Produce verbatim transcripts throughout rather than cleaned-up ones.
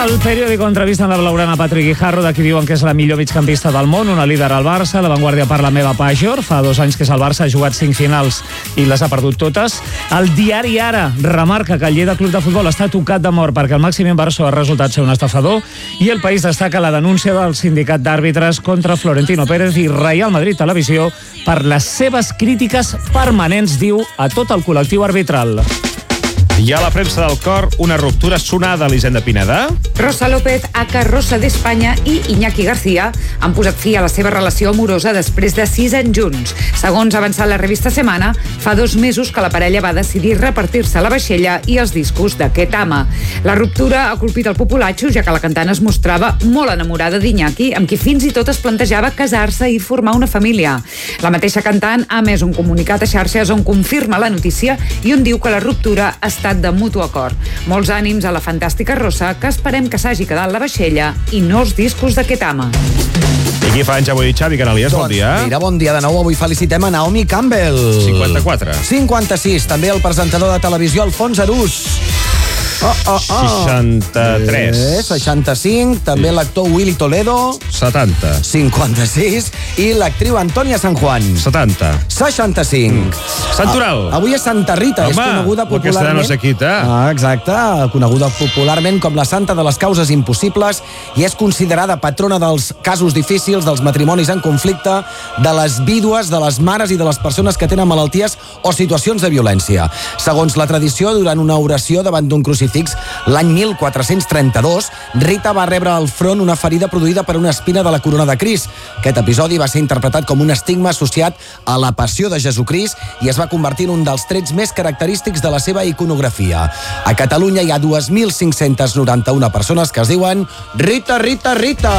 El periòdico entrevista amb la blaugrana Patrick Guijarro, de qui diuen que és la millor migcampista del món, una líder al Barça. La Vanguardia parla meva Pajor. Fa dos anys que és el Barça, ha jugat cinc finals i les ha perdut totes. El diari Ara remarca que el Lleida Club de Futbol està tocat de mort perquè el màxim inversor ha resultat ser un estafador. I El País destaca la denúncia del sindicat d'àrbitres contra Florentino Pérez i Real Madrid Televisió per les seves crítiques permanents, diu, a tot el col·lectiu arbitral. I a la premsa del cor, una ruptura sonada a l'Hisenda Pineda. Rosa López, aka Rosa d'Espanya, i Iñaki García han posat fi a la seva relació amorosa després de sis anys junts. Segons ha avançat la revista Semana, fa dos mesos que la parella va decidir repartir-se la vaixella i els discos d'aquest ama. La ruptura ha colpit el populatxo, ja que la cantant es mostrava molt enamorada d'Iñaki, amb qui fins i tot es plantejava casar-se i formar una família. La mateixa cantant ha emès un comunicat a xarxes on confirma la notícia i on diu que la ruptura ha estat de mutu acord. Molts ànims a la fantàstica Rosa, que esperem que s'hagi quedat la vaixella i no els discos d'aquest ama. I qui fa anys avui, Xavi Canalies, bon dia. Mira, bon dia de nou. Avui felicitem a Naomi Campbell. cinquanta-quatre. cinquanta-sis. També el presentador de televisió Alfons Arús. Oh, oh, oh. seixanta-tres. Eh, seixanta-cinc. També l'actor Willy Toledo. setanta. cinquanta-sis. I l'actriu Antònia San Juan. setanta. seixanta-cinc. Santoral. Avui és Santa Rita. Home, és coneguda popularment... aquesta no se quita. Ah, exacte. Coneguda popularment com la santa de les causes impossibles i és considerada patrona dels casos difícils, dels matrimonis en conflicte, de les vídues, de les mares i de les persones que tenen malalties o situacions de violència. Segons la tradició, durant una oració davant d'un crucifix l'any mil quatre-cents trenta-dos, Rita va rebre al front una ferida produïda per una espina de la corona de Crist. Aquest episodi va ser interpretat com un estigma associat a la passió de Jesucrist i es va convertir en un dels trets més característics de la seva iconografia. A Catalunya hi ha dos mil cinc-cents noranta-una persones que es diuen Rita, Rita, Rita.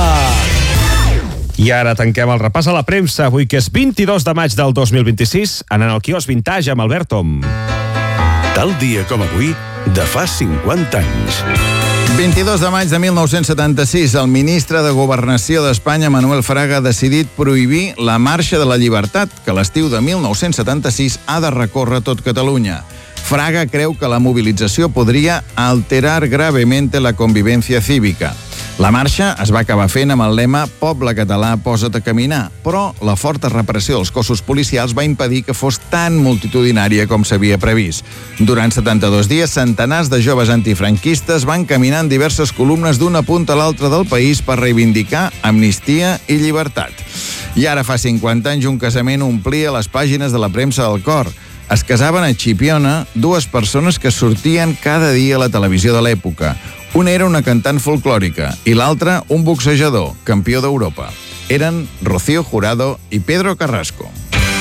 I ara tanquem el repàs a la premsa, avui que és vint-i-dos de maig del dos mil vint-i-sis, anant al quiosc Vintage amb Albert Tom. Tal dia com avui, de fa cinquanta anys. vint-i-dos de maig de mil nou-cents setanta-sis, el ministre de Governació d'Espanya, Manuel Fraga, ha decidit prohibir la Marxa de la Llibertat, que l'estiu de mil nou-cents setanta-sis ha de recórrer tot Catalunya. Fraga creu que la movilització podria alterar gravemente la convivencia cívica. La marxa es va acabar fent amb el lema «Poble català, posa't a caminar», però la forta repressió dels cossos policials va impedir que fos tan multitudinària com s'havia previst. Durant setanta-dos dies, centenars de joves antifranquistes van caminar en diverses columnes d'una punta a l'altra del país per reivindicar amnistia i llibertat. I ara fa cinquanta anys un casament omplia les pàgines de la premsa del cor. Es casaven a Chipiona dues persones que sortien cada dia a la televisió de l'època. Una era una cantant folclòrica i l'altra un boxejador, campió d'Europa. Eren Rocío Jurado i Pedro Carrasco.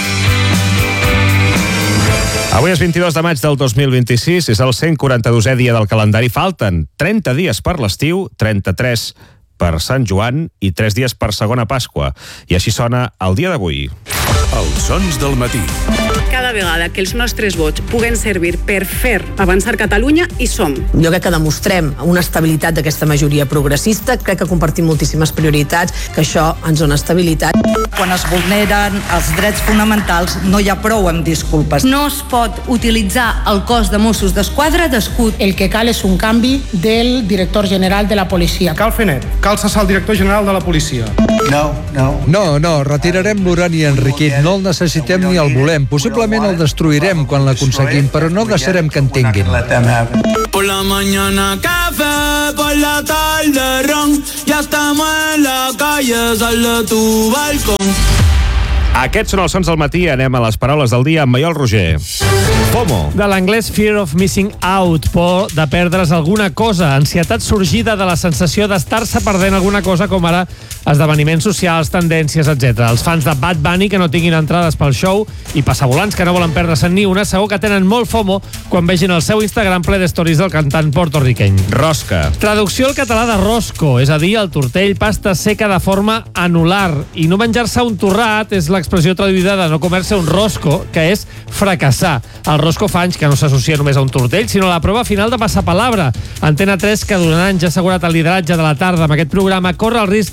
Avui és vint-i-dos de maig del dos mil vint-i-sis, és el cent quaranta-dosè dia del calendari. Falten trenta dies per l'estiu, trenta-tres per Sant Joan i tres dies per segona Pasqua. I així sona el dia d'avui. Els sons del matí. Cada vegada que els nostres vots puguen servir per fer avançar Catalunya, hi som. Jo crec que demostrem una estabilitat d'aquesta majoria progressista, crec que compartim moltíssimes prioritats, que això ens dona estabilitat. Quan es vulneren els drets fonamentals no hi ha prou amb disculpes. No es pot utilitzar el cos de Mossos d'Esquadra d'escut. El que cal és un canvi del director general de la policia. Cal fer net, cal cessar el director general de la policia. No, no. No, no, retirarem l'urani enriquit, no el necessitem ni el volem. Possiblement el destruirem quan l'aconseguim, però no deixarem que en tinguin. Por la mañana café, por la tarde ron, ya estamos en la calle, sal de tu balcón. Aquests són els sons del matí. Anem a les paraules del dia amb Maiol Roger. FOMO. De l'anglès Fear of Missing Out, por de perdre's alguna cosa, ansietat sorgida de la sensació d'estar-se perdent alguna cosa, com ara esdeveniments socials, tendències, etcètera. Els fans de Bad Bunny que no tinguin entrades pel show i passavolants que no volen perdre-se'n ni una, segur que tenen molt FOMO quan vegin el seu Instagram ple de stories del cantant porto-riqueny. Rosca. Traducció al català de rosco, és a dir, el tortell, pasta seca de forma anular. I no menjar-se un torrat és l'expressió traduïda de no comer-se un rosco, que és fracassar. El rosco fa anys que no s'associa només a un tortell, sinó a la prova final de passapalabra. Antena tres, que durant anys ha assegurat el lideratge de la tarda amb aquest programa, corre el risc de no menjar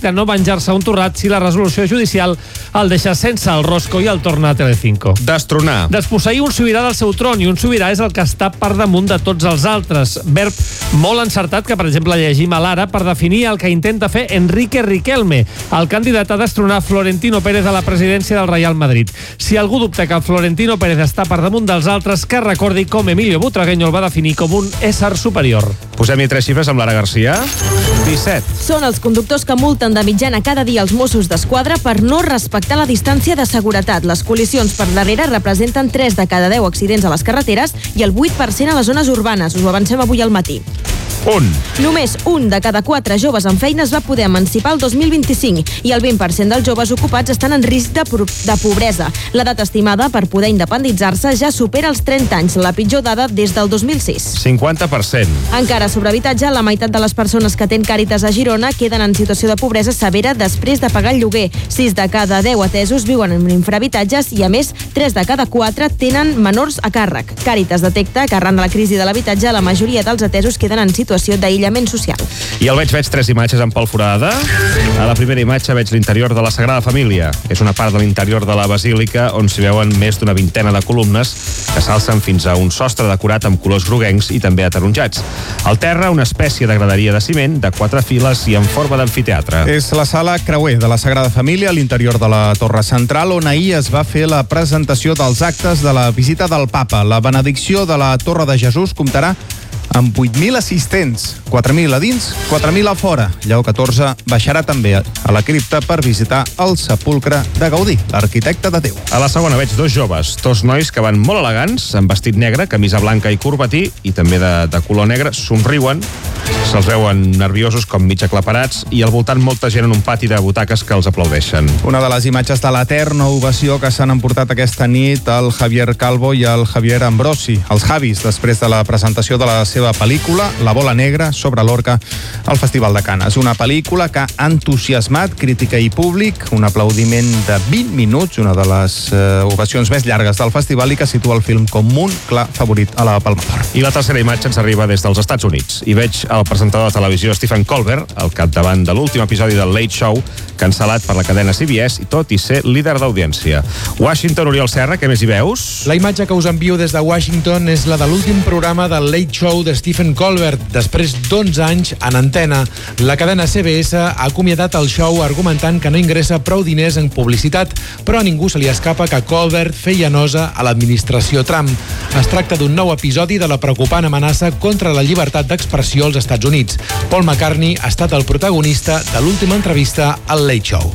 menjar-se un torrat si la resolució judicial el deixa sense el rosco i el torna a Telecinco. Destronar. Desposseir un sobirà del seu tron, i un sobirà és el que està per damunt de tots els altres. Verb molt encertat que, per exemple, llegim a l'Ara per definir el que intenta fer Enrique Riquelme, el candidat a destronar Florentino Pérez a la presidència del Real Madrid. Si algú dubta que Florentino Pérez està per damunt dels altres, que recordi com Emilio Butragueño el va definir com un ésser superior. Posem-hi tres xifres amb Lara Garcia. disset. Són els conductors que multen de mitjana cada dia els Mossos d'Esquadra per no respectar la distància de seguretat. Les col·lisions per darrere representen tres de cada deu accidents a les carreteres i el vuit per cent a les zones urbanes. Us ho avancem avui al matí. Un. Només un de cada quatre joves amb feina es va poder emancipar el dos mil vint-i-cinc i el vint per cent dels joves ocupats estan en risc de, de pobresa. L'edat estimada per poder independitzar-se ja supera els trenta anys, la pitjor dada des del dos mil sis. cinquanta per cent. Encara sobre habitatge, la meitat de les persones que atén Càritas a Girona queden en situació de pobresa severa després de pagar el lloguer. sis de cada deu atesos viuen en infrahabitatges i, a més, tres de cada quatre tenen menors a càrrec. Càritas detecta que arran de la crisi de l'habitatge la majoria dels atesos queden en situació d'aïllament social. I el veig, veig tres imatges en Pol Forada. A la primera imatge veig l'interior de la Sagrada Família. És una part de l'interior de la Basílica on s'hi veuen més d'una vintena de columnes que s'alcen fins a un sostre decorat amb colors groguencs i també ataronjats. Al terra, una espècie de graderia de ciment de quatre files i en forma d'amfiteatre. És la sala Creuer de la Sagrada Família, a l'interior de la Torre Central, on ahir es va fer la presentació dels actes de la visita del Papa. La benedicció de la Torre de Jesús comptarà amb vuit mil assistents, quatre mil a dins, quatre mil a fora. Lleó catorze baixarà també a la cripta per visitar el sepulcre de Gaudí, l'arquitecte de Déu. A la segona veig dos joves, dos nois que van molt elegants, amb vestit negre, camisa blanca i corbatí, i també de, de color negre, somriuen, se'ls veuen nerviosos com mig aclaparats, i al voltant molta gent en un pati de butaques que els aplaudeixen. Una de les imatges de l'eterna ovació que s'han emportat aquesta nit el Javier Calvo i el Javier Ambrosi, els Javis, després de la presentació de la seva pel·lícula La bola negra sobre l'Orca al Festival de Canes. Una pel·lícula que ha entusiasmat crítica i públic, un aplaudiment de vint minuts, una de les eh, ovacions més llargues del festival i que situa el film com un clar favorit a la Palma d'Or. I la tercera imatge ens arriba des dels Estats Units. I veig el presentador de televisió Stephen Colbert al capdavant de l'últim episodi del Late Show, cancel·lat per la cadena C B S i tot i ser líder d'audiència. Washington, Oriol Serra, què més hi veus? La imatge que us envio des de Washington és la de l'últim programa del Late Show de Stephen Colbert, després d'onze anys en antena. La cadena C B S ha acomiadat el show argumentant que no ingressa prou diners en publicitat, però a ningú se li escapa que Colbert feia nosa a l'administració Trump. Es tracta d'un nou episodi de la preocupant amenaça contra la llibertat d'expressió als Estats Units. Paul McCartney ha estat el protagonista de l'última entrevista al Late Show.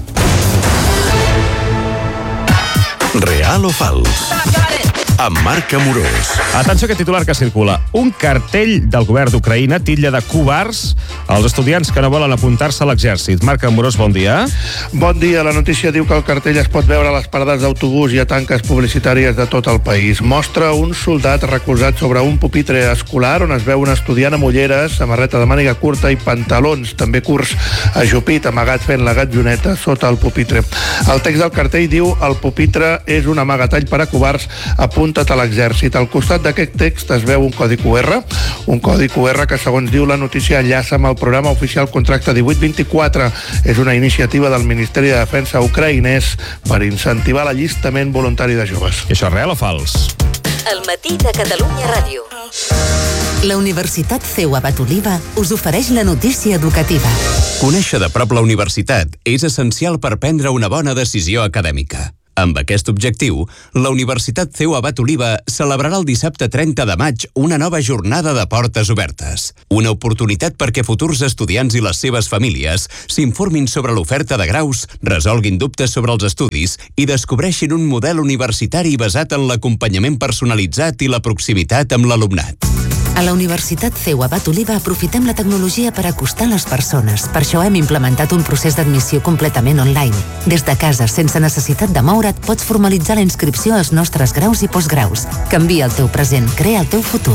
Real o fals? Amb Marc Amorós. Atenció a aquest titular que circula. Un cartell del govern d'Ucraïna titlla de covards als estudiants que no volen apuntar-se a l'exèrcit. Marc Amorós, bon dia. Bon dia. La notícia diu que el cartell es pot veure a les parades d'autobús i a tanques publicitàries de tot el país. Mostra un soldat recolzat sobre un pupitre escolar on es veu un estudiant amb ulleres, samarreta de màniga curta i pantalons, també curts, ajupit, amagat fent la gatzoneta sota el pupitre. El text del cartell diu: el pupitre és un amagatall per a covards, apunta't a l'exèrcit. Al costat d'aquest text es veu un codi Q R, un codi Q R que, segons diu la notícia, enllaça amb el programa oficial Contracte divuit vint-i-quatre. És una iniciativa del Ministeri de Defensa ucraïnès per incentivar l'allistament voluntari de joves. I això és real o fals? El matí de Catalunya Ràdio. La Universitat C E U Abat Oliva us ofereix la notícia educativa. Conèixer de prop la universitat és essencial per prendre una bona decisió acadèmica. Amb aquest objectiu, la Universitat C E U Abat Oliva celebrarà el dissabte trenta de maig una nova jornada de portes obertes. Una oportunitat perquè futurs estudiants i les seves famílies s'informin sobre l'oferta de graus, resolguin dubtes sobre els estudis i descobreixin un model universitari basat en l'acompanyament personalitzat i la proximitat amb l'alumnat. A la Universitat C E U Abat Oliva aprofitem la tecnologia per acostar les persones. Per això hem implementat un procés d'admissió completament online. Des de casa, sense necessitat de moure't, pots formalitzar la inscripció als nostres graus i postgraus. Canvia el teu present, crea el teu futur.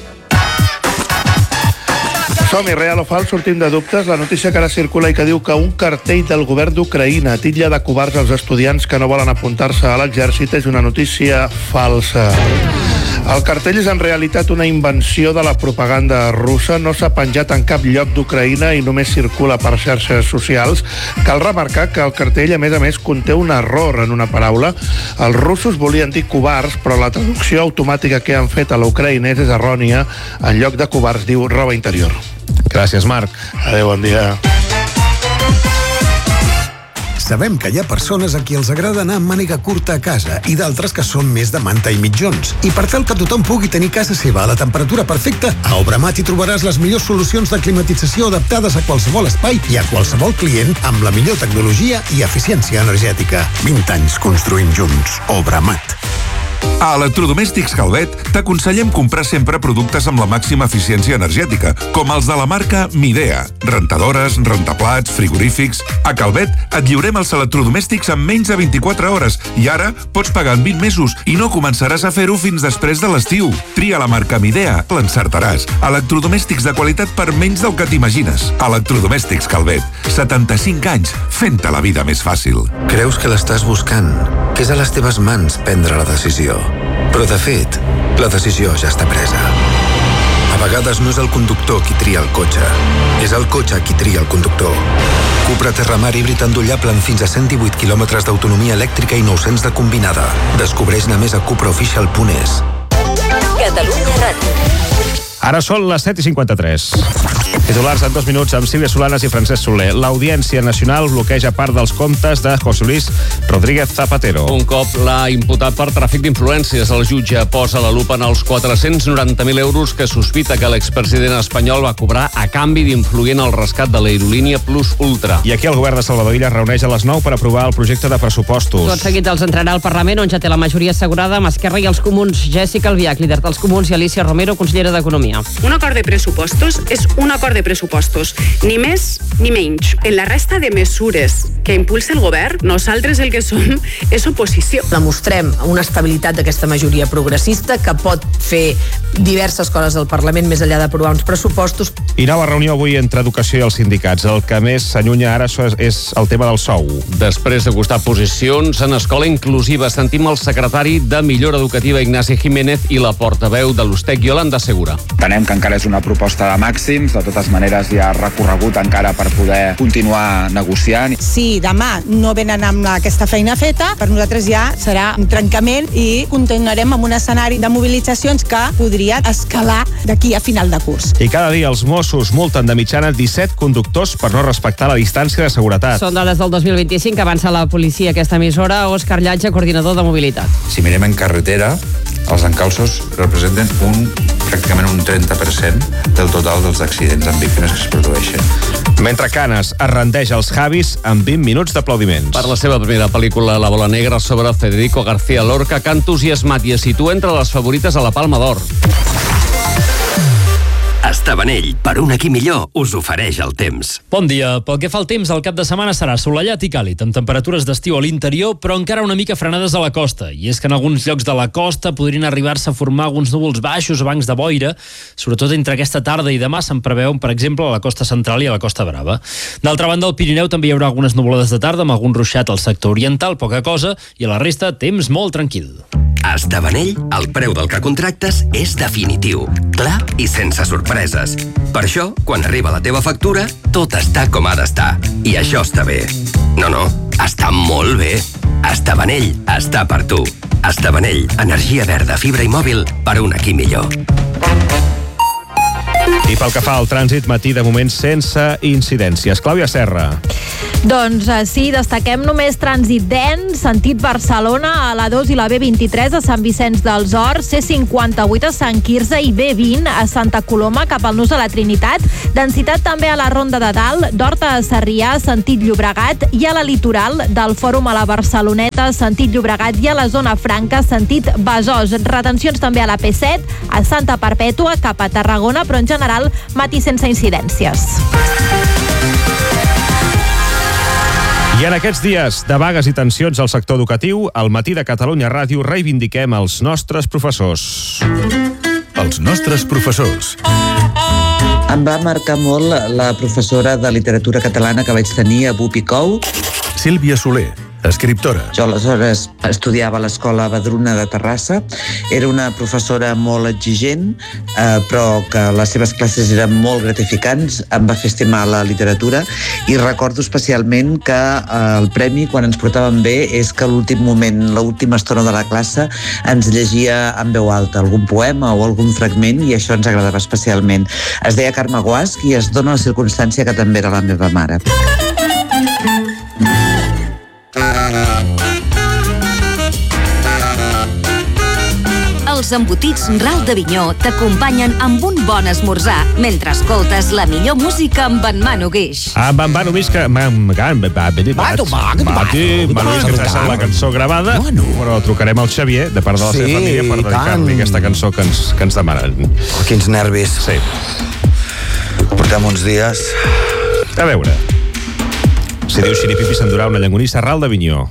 Som-hi, real o fals, sortim de dubtes. La notícia que ara circula i que diu que un cartell del govern d'Ucraïna titlla de covards als estudiants que no volen apuntar-se a l'exèrcit és una notícia falsa. El cartell és en realitat una invenció de la propaganda russa, no s'ha penjat en cap lloc d'Ucraïna i només circula per xarxes socials. Cal remarcar que el cartell, a més a més, conté un error en una paraula. Els russos volien dir covards, però la traducció automàtica que han fet a l'ucraïnès és errònia. En lloc de covards diu roba interior. Gràcies, Marc. Adéu, bon dia. Sabem que hi ha persones a qui els agrada anar amb màniga curta a casa i d'altres que són més de manta i mitjons. I per tal que tothom pugui tenir casa seva a la temperatura perfecta, a Obramat hi trobaràs les millors solucions de climatització adaptades a qualsevol espai i a qualsevol client amb la millor tecnologia i eficiència energètica. vint anys construint junts. Obramat. A Electrodomèstics Calvet t'aconsellem comprar sempre productes amb la màxima eficiència energètica, com els de la marca Midea. Rentadores, rentaplats, frigorífics... A Calvet et lliurem els electrodomèstics en menys de vint-i-quatre hores i ara pots pagar en vint mesos i no començaràs a fer-ho fins després de l'estiu. Tria la marca Midea, l'encertaràs. Electrodomèstics de qualitat per menys del que t'imagines. Electrodomèstics Calvet. setanta-cinc anys fent-te la vida més fàcil. Creus que l'estàs buscant, que és a les teves mans prendre la decisió. Però, de fet, la decisió ja està presa. A vegades no és el conductor qui tria el cotxe, és el cotxe qui tria el conductor. Cupra Terramar híbrid endollable amb fins a cent divuit quilòmetres d'autonomia elèctrica i nou-cents de combinada. Descobreix-ne més a cupraofficial punt es. Catalunya Ràdio. Ara són les set i cinquanta-tres. Titulars en dos minuts amb Sílvia Solanas i Francesc Soler. L'Audiència Nacional bloqueja part dels comptes de José Luis Rodríguez Zapatero. Un cop l'ha imputat per tràfic d'influències. El jutge posa la lupa en els quatre-cents noranta mil euros que sospita que l'expresident espanyol va cobrar a canvi d'influir en el rescat de l'aerolínia Plus Ultra. I aquí el govern de Salvador Illa es reuneix a les nou per aprovar el projecte de pressupostos. Tot seguit els entrarà al Parlament, on ja té la majoria assegurada amb Esquerra i els Comuns. Jessica Albiach, líder dels Comuns, i Alicia Romero, consellera d'Economia. Un acord de pressupostos és un acord de pressupostos, ni més ni menys. En la resta de mesures que impulsa el govern, nosaltres el que som és oposició. Demostrem una estabilitat d'aquesta majoria progressista que pot fer diverses coses al Parlament més enllà d'aprovar uns pressupostos. I nova reunió avui entre Educació i els sindicats. El que més s'allunya ara és el tema del sou. Després de costar posicions en Escola Inclusiva, sentim el secretari de Millora Educativa Ignasi Jiménez i la portaveu de l'Ustec Yolanda Segura. Entenem que encara és una proposta de màxims, de totes maneres hi ha recorregut encara per poder continuar negociant. Si demà no venen amb aquesta feina feta, per nosaltres ja serà un trencament i continuarem amb un escenari de mobilitzacions que podria escalar d'aquí a final de curs. I cada dia els Mossos multen de mitjana disset conductors per no respectar la distància de seguretat. Són dades del dos mil vint-i-cinc que avança la policia aquesta emissora. Òscar Llatge, coordinador de mobilitat. Si mirem en carretera, els encalços representen un, pràcticament un trenta per cent del total dels accidents amb víctimes que es produeixen. Mentre Canes es rendeix als Javis amb vint minuts d'aplaudiments. Per la seva primera pel·lícula, La bola negra, sobre Federico García Lorca, que ha entusiasmat i es situa entre les favorites a la Palma d'Or. Estavanell, per un aquí millor, us ofereix el temps. Bon dia. Pel que fa al temps, el cap de setmana serà assolellat i càlid, amb temperatures d'estiu a l'interior, però encara una mica frenades a la costa. I és que en alguns llocs de la costa podrien arribar-se a formar alguns núvols baixos o bancs de boira, sobretot entre aquesta tarda i demà se'n preveuen, per exemple, a la costa central i a la costa brava. D'altra banda, al Pirineu també hi haurà algunes nuvolades de tarda, amb algun ruixat al sector oriental, poca cosa, i a la resta, temps molt tranquil. A Estavanell, el preu del que contractes és definitiu, clar i sense sorpreses. Per això, quan arriba la teva factura, tot està com ha d'estar. I això està bé. No, no, està molt bé. Estavanell està per tu. Estavanell, energia verda, fibra i mòbil per un aquí millor. I pel que fa al trànsit, matí de moment sense incidències. Clàudia Serra. Doncs sí, destaquem només trànsit dens, sentit Barcelona, a la dos i la B vint-i-tres a Sant Vicenç dels Horts, C cinquanta-vuit a Sant Quirze i B vint a Santa Coloma cap al nus de la Trinitat. Densitat també a la Ronda de Dalt, d'Horta a Sarrià, sentit Llobregat, i a la Litoral, del Fòrum a la Barceloneta, sentit Llobregat, i a la Zona Franca, sentit Besòs. Retencions també a la P set, a Santa Perpètua, cap a Tarragona, però en general matí sense incidències. I en aquests dies de vagues i tensions al sector educatiu, al Matí de Catalunya Ràdio reivindiquem els nostres professors. Els nostres professors. Em va marcar molt la professora de literatura catalana que vaig tenir a Bupicou. Sílvia Soler. escriptora. Jo aleshores estudiava a l'Escola Badruna de Terrassa. Era una professora molt exigent, eh, però que les seves classes eren molt gratificants. Em va fer estimar la literatura i recordo especialment que eh, el premi, quan ens portaven bé, és que a l'últim moment, l'última estona de la classe, ens llegia en veu alta algun poema o algun fragment, i això ens agradava especialment. Es deia Carme Guasch i es dona la circumstància que també era la meva mare. Els embotits Ral d'Avinyó t'acompanyen amb un bon esmorzar mentre escoltes la millor música amb en Manu Guix. Amb en Manu Guix, que... Manu Guix, que està la cançó gravada, però trucarem al Xavier, de part de la seva família, per dedicar-li aquesta cançó que ens, que ens demanen. Oh, quins nervis. Sí. Portem uns dies... A veure... Si diu Xiripipi s'endurà una llangonissa Ral d'Avinyó.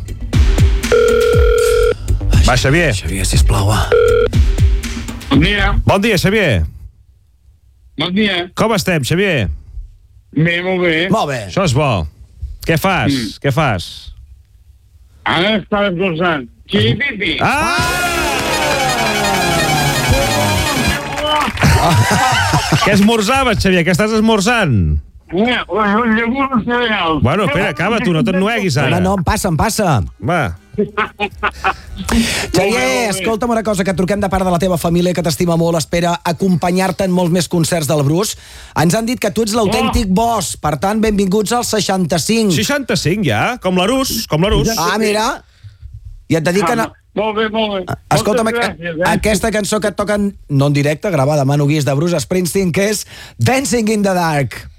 Va, Xavier. Xavier, sisplau, va. Bon dia. Bon dia, Xavier. Bon dia. Com estem, Xavier? Bé, molt bé. Molt bé. Això és bo. Què fas? Mm. Què fas? Ara estava esmorzant. Xiripipi. Ah! Què esmorzaves, Xavier? Què estàs esmorzant? Mira, un llegum cereal. Bueno, espera, acaba, tu no t'ennueguis ara. No, no, em passa, em passa. Va. Xavier, escolta'm una cosa, que et truquem de part de la teva família, que t'estima molt, espera acompanyar-te en molts més concerts del Bruce. Ens han dit que tu ets l'autèntic boss, per tant, benvinguts als seixanta-cinc. seixanta-cinc, ja? Com l'Arús, com l'Arús. Ah, mira. I et dediquen a... Molt bé, molt bé. Escolta'm, gràcies, eh? Aquesta cançó que et toquen, no en directe, gravada a Manu Guix de Bruce Springsteen, que és Dancing in the Dark.